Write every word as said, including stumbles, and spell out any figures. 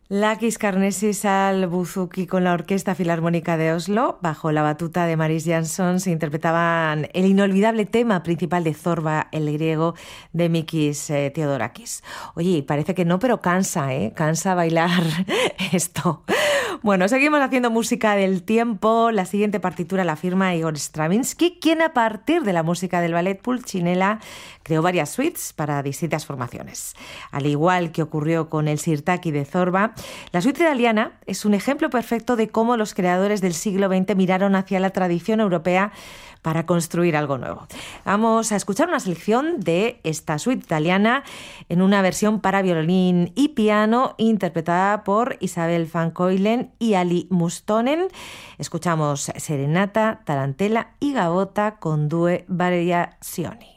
Lakis Karnesis al buzuki con la Orquesta Filarmónica de Oslo, bajo la batuta de Maris Jansson, se interpretaban el inolvidable tema principal de Zorba, el griego, de Mikis eh, Theodorakis. Oye, parece que no, pero cansa, ¿eh? Cansa bailar esto. Bueno, seguimos haciendo música del tiempo. La siguiente partitura la firma Igor Stravinsky, quien a partir de la música del ballet Pulcinella creó varias suites para distintas formaciones. Al igual que ocurrió con el Sirtaki de Zorba, la suite italiana es un ejemplo perfecto de cómo los creadores del siglo veinte miraron hacia la tradición europea para construir algo nuevo. Vamos a escuchar una selección de esta suite italiana en una versión para violín y piano interpretada por Isabel van Keulen y Ali Mustonen. Escuchamos Serenata, Tarantella y Gavotta con due variazioni.